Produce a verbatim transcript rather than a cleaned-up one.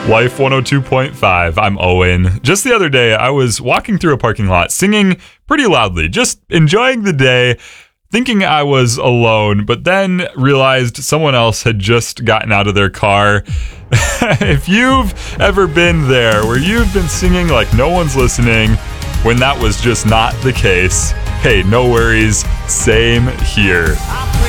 Life one oh two point five, I'm Owen. Just the other day, I was walking through a parking lot singing pretty loudly, just enjoying the day, thinking I was alone, but then realized someone else had just gotten out of their car. If you've ever been there, where you've been singing like no one's listening, when that was just not the case, hey, no worries, same here.